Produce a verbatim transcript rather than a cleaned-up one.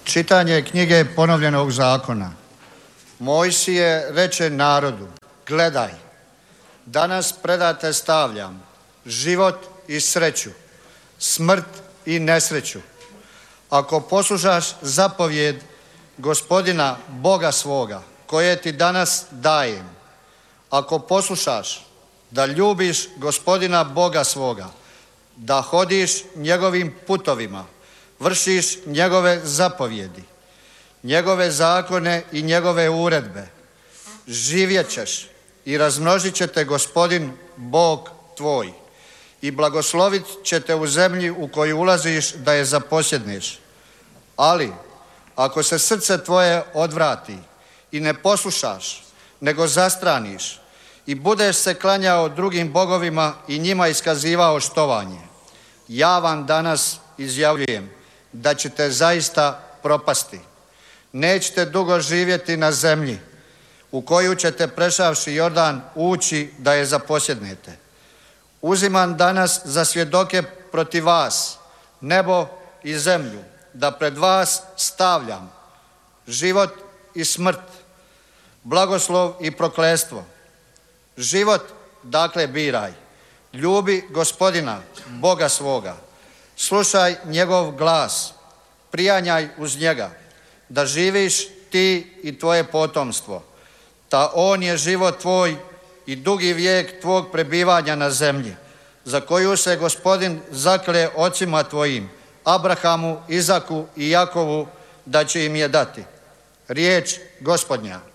Čitanje knjige ponovljenog zakona. Mojsije reče narodu: gledaj, danas predate stavljam život i sreću, smrt i nesreću. Ako poslušaš zapovjed Gospodina Boga svoga, koje ti danas dajem, ako poslušaš da ljubiš Gospodina Boga svoga, da hodiš njegovim putovima, vršiš njegove zapovjedi, njegove zakone i njegove uredbe, živjet ćeš i razmnožit će te Gospodin Bog tvoj i blagoslovit će te u zemlji u koju ulaziš da je zaposjedneš. Ali ako se srce tvoje odvrati i ne poslušaš, nego zastraniš i budeš se klanjao drugim bogovima i njima iskazivao štovanje, ja vam danas izjavljujem da ćete zaista propasti. Nećete dugo živjeti na zemlji u koju ćete prešavši Jordan ući da je zaposjednete. Uzimam danas za svjedoke protiv vas nebo i zemlju, da pred vas stavljam život i smrt, blagoslov i prokletstvo. Život dakle biraj, ljubi Gospodina Boga svoga, slušaj njegov glas, prijanjaj uz njega, da živiš ti i tvoje potomstvo, ta on je život tvoj i dugi vijek tvog prebivanja na zemlji, za koju se Gospodin zakle ocima tvojim, Abrahamu, Izaku i Jakovu, da će im je dati. Riječ Gospodnja.